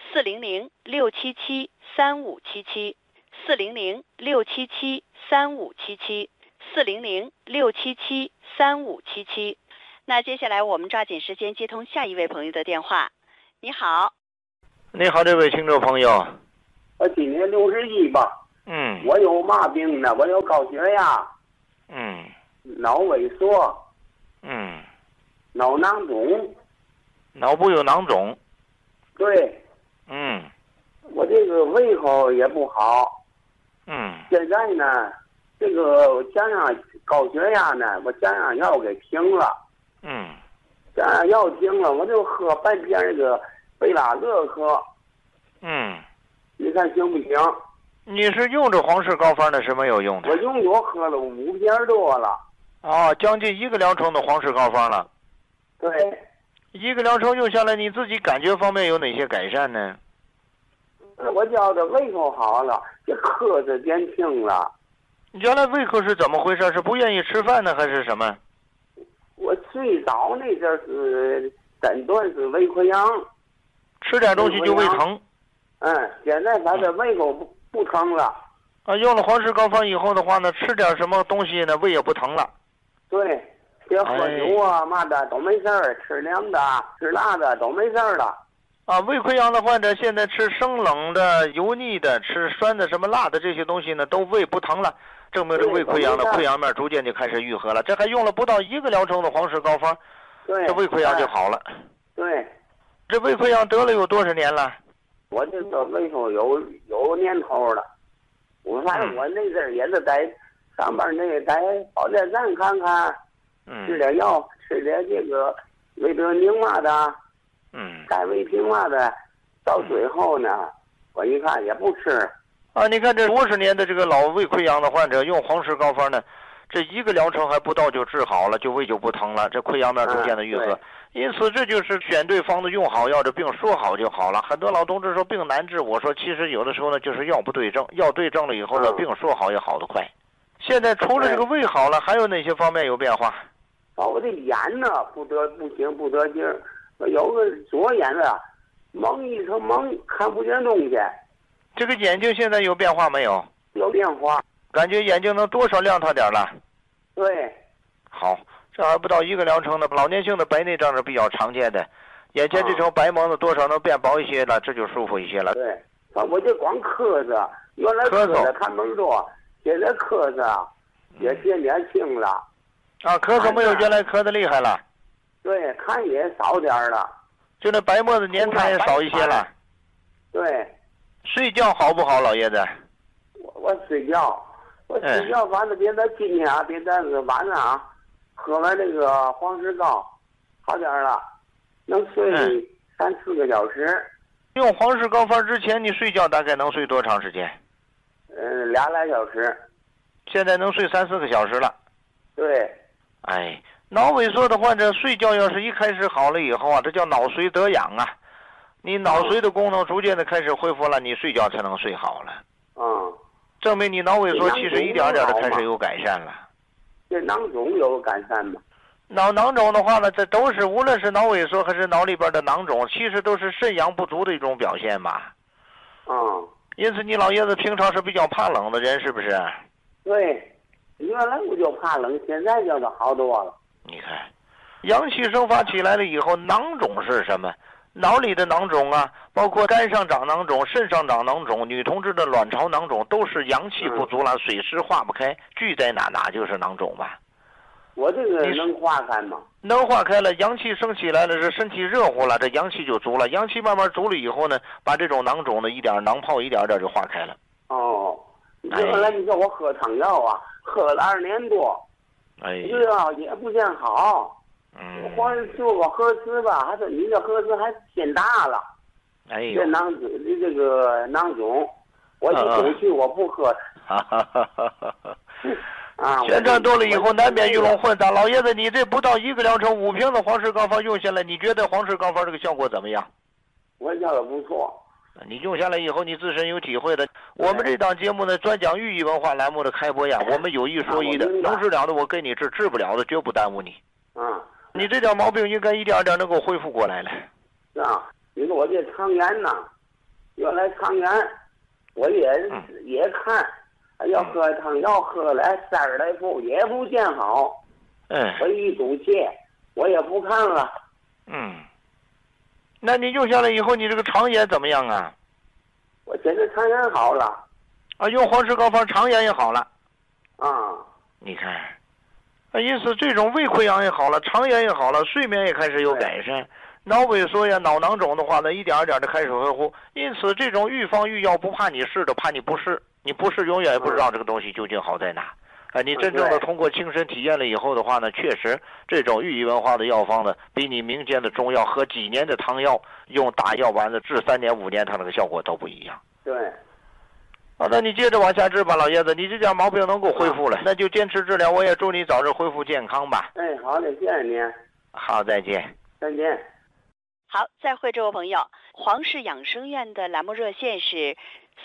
400-677-3577，400-677-3577，400-677-3577。那接下来我们抓紧时间接通下一位朋友的电话。你好。 你好，这位听众朋友。 我今年61吧。我有嘛病呢？我有高血压。脑萎缩。脑囊肿。 脑部有囊肿。 对。我这个胃口也不好。现在呢，这个我降压高血压呢，我降压药给停了。降压药停了，我就喝半瓶那个贝拉乐喝。你看行不行？ 你是用着黄氏膏方的是没有用的？ 我用着喝了5瓶多了。 将近1个疗程的黄氏膏方了。 对。 1个疗程用下来，你自己感觉方面有哪些改善呢？ 我觉得胃口好了，这咳嗽减轻了。 原来胃口是怎么回事？是不愿意吃饭呢，还是什么？ 我最早那阵是诊断是胃溃疡， 吃点东西就胃疼。 现在反正胃口不疼了。 用了黄氏膏方以后的话呢，吃点什么东西呢，胃也不疼了。 对，别喝酒啊，嘛的都没事儿，吃凉的、吃辣的都没事儿了。 胃溃疡的患者现在吃生冷的、油腻的、吃酸的、什么辣的这些东西呢，都胃不疼了，证明这胃溃疡的溃疡面逐渐就开始愈合了。这还用了不到1个疗程的黄氏膏方，这胃溃疡就好了。 对， 这胃溃疡得了有多少年了？ 我这个胃口有年头了。我反正我那阵儿也是在上班那在保健站看看，吃点药，吃点这个维德宁嘛的。钙维平嘛的，到最后呢，我一看也不吃。 你看这50年的这个老胃溃疡的患者用黄氏膏方呢，这1个疗程还不到就治好了，就胃就不疼了，这溃疡面逐渐的愈合。因此这就是选对方子，用好药，这病说好就好了。很多老同志说病难治，我说其实有的时候呢就是药不对症，药对症了以后呢，病说好也好得快。现在除了这个胃好了，还有哪些方面有变化？ 我这眼呢不得劲儿。有个左眼啊，蒙一层蒙，看不见东西。 这个眼睛现在有变化没有？ 有变化。 感觉眼睛能多少亮堂点了？ 对。 好，这还不到1个疗程的老年性的白内障是比较常见的，眼前这层白蒙子多少能变薄一些了，这就舒服一些了。 对，我就光咳嗽，原来咳嗽看门多，现在咳嗽也渐渐轻了。 咳嗽没有原来咳得厉害了。 对，看也少点了， 就那白沫子粘痰也少一些了。 对， 睡觉好不好，老爷子？ 我睡觉，反正别在今天别在晚上喝完这个黄氏膏，好点了，能睡3-4个小时。 用黄氏膏方之前，你睡觉大概能睡多长时间 ？2来小时。 现在能睡3-4个小时了。 对。 脑萎缩的患者睡觉要是一开始好了以后这叫脑髓得养啊，你脑髓的功能逐渐的开始恢复了，你睡觉才能睡好了。证明你脑萎缩其实一点点的开始有改善了。 这囊肿有改善吗？ 囊肿的话呢，这都是无论是脑萎缩还是脑里边的囊肿，其实都是肾阳不足的一种表现嘛。因此你老爷子平常是比较怕冷的人，是不是？ 对，原来我就怕冷，现在就是好多了。 你看，阳气生发起来了以后，囊肿是什么？脑里的囊肿包括肝上长囊肿、肾上长囊肿，女同志的卵巢囊肿，都是阳气不足了，水湿化不开，聚在哪就是囊肿吧。 我这个能化开吗？ 能化开了，阳气升起来了，这身体热乎了，这阳气就足了，阳气慢慢足了以后呢，把这种囊肿的一点囊泡一点点就化开了。 原来你说我喝汤药喝了2年多。这药也不见好，光做个核磁吧，还说你这核磁还偏大了。这这个囊肿，我就回去我不喝。 宣传多了以后难免鱼龙混杂。老爷子，你这不到1个疗程5瓶的黄氏膏方用下来，你觉得黄氏膏方这个效果怎么样？ 我觉得不错。 你用下来以后，你自身有体会的。我们这档节目呢，专讲寓意文化栏目的开播呀，我们有一说一的，能治了的我给你治，治不了的绝不耽误你。 你这点毛病应该一点点能够恢复过来了。 是啊，你说我这肠炎呐，原来肠炎，我也看，要喝汤药喝来30来副也不见好。我一赌气，我也不看了。 那你用下来以后，你这个肠炎怎么样啊？ 我现在肠炎好了。 用黄石膏方肠炎也好了。你看，因此这种胃溃疡也好了，肠炎也好了，睡眠也开始有改善，脑萎缩呀、脑囊肿的话呢，一点点的开始恢复。因此，这种预防预药不怕你试的，怕你不试。你不试，永远也不知道这个东西究竟好在哪。你真正的通过亲身体验了以后的话呢，确实这种寓意文化的药方呢，比你民间的中药喝几年的汤药，用大药丸子治3年5年，它那个效果都不一样。 对。 好的，你接着往下治吧，老爷子，你这点毛病能够恢复了，那就坚持治疗。我也祝你早日恢复健康吧。 好的，谢谢你。 好，再见。 再见。 好，再会，这位朋友。黄氏养生院的栏目热线是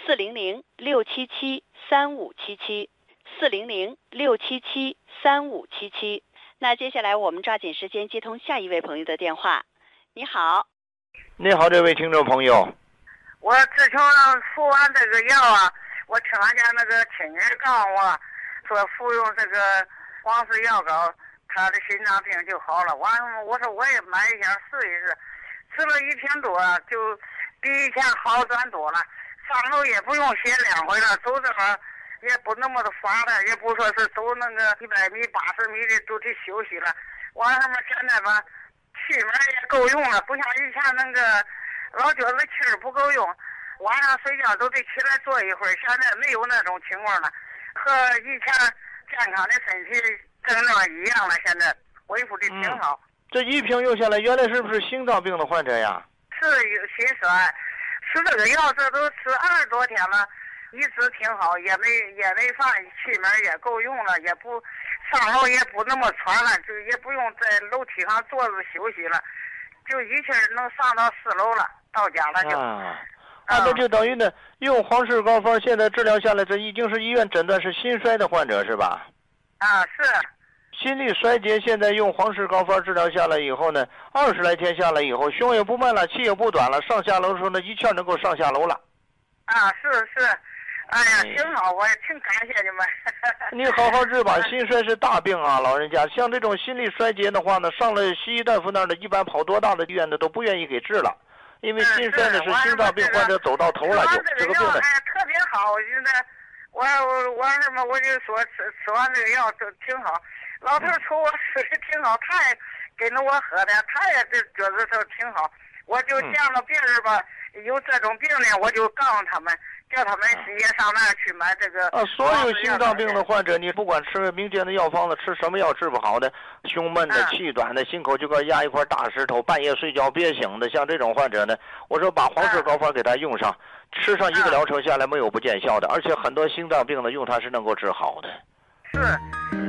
400-677-3577，400-677-3577。那接下来我们抓紧时间接通下一位朋友的电话。你好。 你好，这位听众朋友。 我自从服完这个药啊，我听俺家那个亲戚告诉我，说服用这个黄氏药膏，他的心脏病就好了。完了，我说我也买一下试一试，吃了1天多，就比以前好转多了。上楼也不用歇2回了，走这会儿也不那么的乏了，也不说是走那个100米、80米的都得休息了。完了嘛，现在吧，气门也够用了，不像以前那个老觉得气儿不够用，晚上睡觉都得起来坐一会儿，现在没有那种情况了，和以前健康的身体症状一样了，现在恢复的挺好。 这一瓶用下来，原来是不是心脏病的患者呀？ 是有心衰，吃这个药这都吃20多天了，一直挺好，也没犯，气门也够用了，也不上楼也不那么喘了，就也不用在楼梯上坐着休息了，就一气儿能上到4楼了，到家了就。 那就等于呢，用黄氏膏方现在治疗下来，这已经是医院诊断是心衰的患者是吧？ 是。 心力衰竭，现在用黄氏膏方治疗下来以后呢，20来天下来以后，胸也不闷了，气也不短了，上下楼的时候呢，一气能够上下楼了。 是，哎呀，挺好，我也挺感谢你们。 你好好治吧，心衰是大病啊，老人家。像这种心力衰竭的话呢，上了西医大夫那儿的，一般跑多大的医院的都不愿意给治了，因为心衰呢是心脏病患者走到头了就这个病呢。 特别好，我觉得我就说吃完这个药就挺好。老头瞅我吃的挺好，他也给了我喝的，他也觉得说挺好。我就见了别人吧，有这种病呢，我就告诉他们，叫他们也上那儿去买这个。 所有心脏病的患者，你不管吃民间的药方子，吃什么药治不好的，胸闷的、气短的、心口就跟压一块大石头，半夜睡觉憋醒的，像这种患者呢，我说把黄氏膏方给他用上，吃上1个疗程下来没有不见效的，而且很多心脏病呢用它是能够治好的。 是。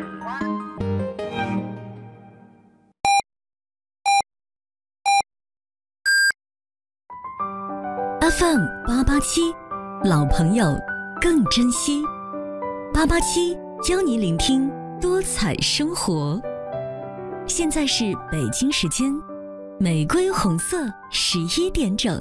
FM 887，老朋友更珍惜。887教你聆听多彩生活。现在是北京时间玫瑰红色11点整。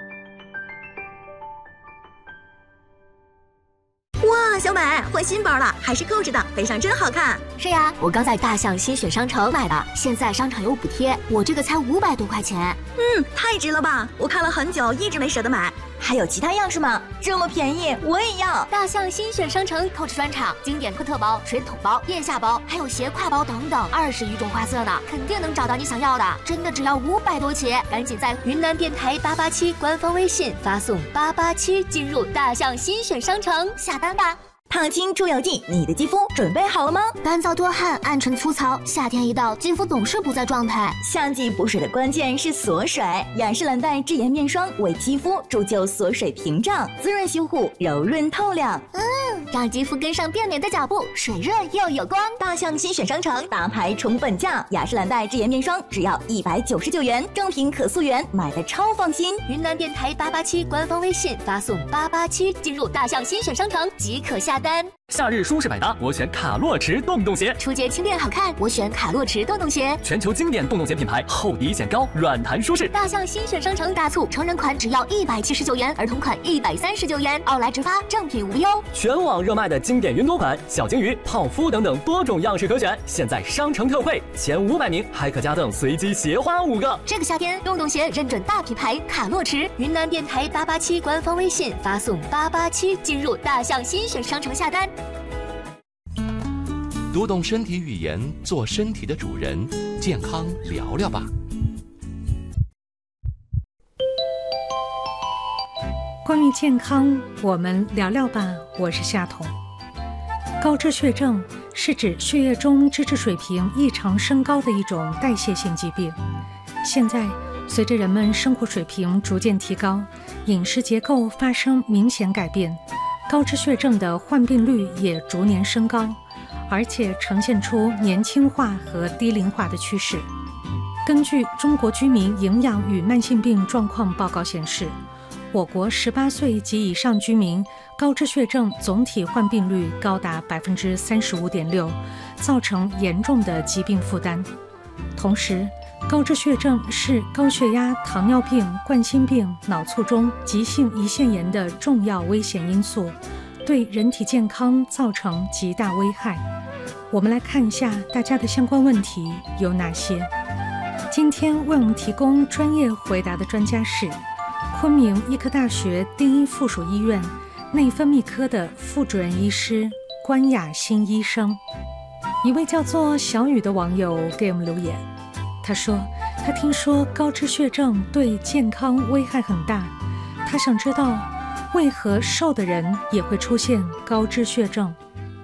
哇，小美换新包了，还是扣着的，背上真好看。 是呀，我刚在大象新选商城买的，现在商场有补贴，我这个才500多块钱。 太值了吧！我看了很久，一直没舍得买。还有其他样式吗？这么便宜，我也要。 大象新选商城扣着专场，经典科特包、水桶包、腋下包，还有斜挎包等等，20余种花色呢，肯定能找到你想要的。真的只要500多起，赶紧在云南电台887官方微信发送887进入大象新选商城下单吧。 烫青出油剂，你的肌肤准备好了吗？ 干燥多汗，暗沉粗糙，夏天一到，肌肤总是不在状态。 夏季补水的关键是锁水，雅诗兰黛智妍面霜为肌肤铸就锁水屏障，滋润修护，柔润透亮。 让肌肤跟上变美的脚步，水润又有光。 大象新选商城大牌重本价，雅诗兰黛智妍面霜只要199元，正品可溯源，买的超放心。 云南电台887官方微信发送887进入大象新选商城即可下单。 夏日舒适百搭，我选卡洛驰洞洞鞋。 出街轻便好看，我选卡洛驰洞洞鞋。 全球经典洞洞鞋品牌，厚底显高，软弹舒适。 大象新选商城大促，成人款只要179元，儿童款139元，奥莱直发，正品无忧。 全网热卖的经典云朵款、小金鱼、泡芙等等多种样式可选，现在商城特惠，前500名还可加赠随机鞋花5个。 这个夏天，洞洞鞋认准大品牌卡洛驰，云南电台887官方微信发送887进入大象新选商城下单。 读懂身体语言，做身体的主人，健康聊聊吧。 关于健康，我们聊聊吧。我是夏彤。高脂血症是指血液中脂质水平异常升高的一种代谢性疾病。现在，随着人们生活水平逐渐提高，饮食结构发生明显改变，高脂血症的患病率也逐年升高，而且呈现出年轻化和低龄化的趋势。根据中国居民营养与慢性病状况报告显示，我国18岁及以上居民高脂血症总体患病率高达35.6%，造成严重的疾病负担。同时，高脂血症是高血压、糖尿病、冠心病、脑卒中、急性胰腺炎的重要危险因素，对人体健康造成极大危害。我们来看一下大家的相关问题有哪些。今天为我们提供专业回答的专家是昆明医科大学第一附属医院内分泌科的副主任医师关雅欣医生。一位叫做小雨的网友给我们留言，他说他听说高脂血症对健康危害很大，他想知道为何瘦的人也会出现高脂血症。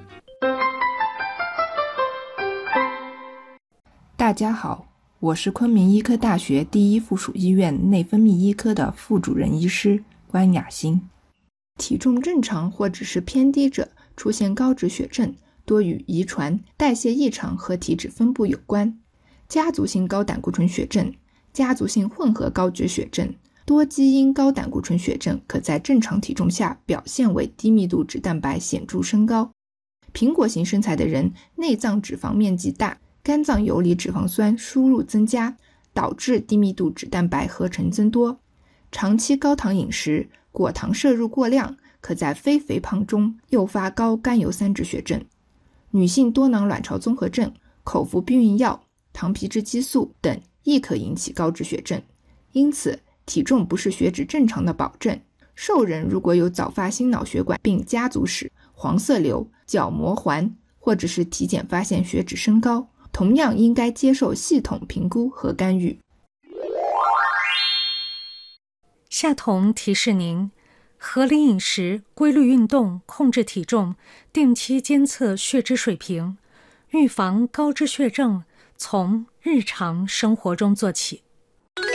大家好，我是昆明医科大学第一附属医院内分泌医科的副主任医师关雅欣。体重正常或者是偏低者出现高脂血症，多与遗传、代谢异常和体脂分布有关。家族性高胆固醇血症、家族性混合高脂血症、多基因高胆固醇血症可在正常体重下表现为低密度脂蛋白显著升高。苹果型身材的人内脏脂肪面积大，肝脏游离脂肪酸输入增加，导致低密度脂蛋白合成增多。长期高糖饮食、果糖摄入过量，可在非肥胖中诱发高甘油三酯血症。女性多囊卵巢综合症、口服避孕药、糖皮质激素等亦可引起高脂血症。因此，体重不是血脂正常的保证。瘦人如果有早发心脑血管病家族史、黄色瘤、角膜环，或者是体检发现血脂升高，同样应该接受系统评估和干预。 夏彤提示您，合理饮食、规律运动、控制体重、定期监测血脂水平，预防高脂血症从日常生活中做起。